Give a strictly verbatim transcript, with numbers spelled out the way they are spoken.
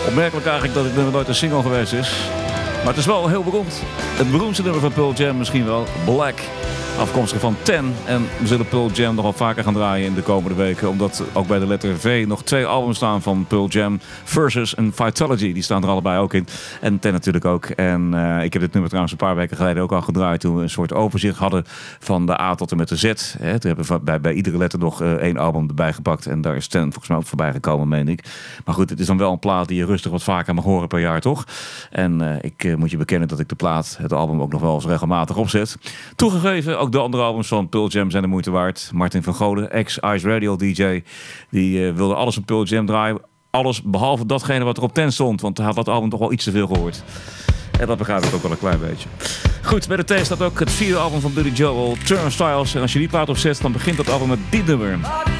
Opmerkelijk eigenlijk dat het nummer nooit een single geweest is. Maar het is wel heel beroemd. Het beroemdste nummer van Pearl Jam misschien wel. Black. Afkomstig van Ten. En we zullen Pearl Jam nogal vaker gaan draaien in de komende weken. Omdat ook bij de letter V nog twee albums staan van Pearl Jam. Versus en Vitality. Die staan er allebei ook in. En Ten natuurlijk ook. En uh, ik heb dit nummer trouwens een paar weken geleden ook al gedraaid. Toen we een soort overzicht hadden van de A tot en met de Z. He, toen hebben we bij, bij iedere letter nog uh, één album erbij gepakt. En daar is Ten volgens mij ook voorbij gekomen, meen ik. Maar goed, het is dan wel een plaat die je rustig wat vaker mag horen per jaar, toch? En uh, ik uh, moet je bekennen dat ik de plaat, het album ook nog wel eens regelmatig opzet. Toegegeven, ook de andere albums van Pearl Jam zijn de moeite waard. Martin van Goden, ex-Ice Radio D J, die uh, wilde alles van Pearl Jam draaien. Alles behalve datgene wat er op Ten stond. Want hij had dat album toch wel iets te veel gehoord. En dat begrijp ik ook wel een klein beetje. Goed, bij de T staat ook het vierde album van Billy Joel, Turnstiles. En als je die plaat opzet, dan begint dat album met dit nummer.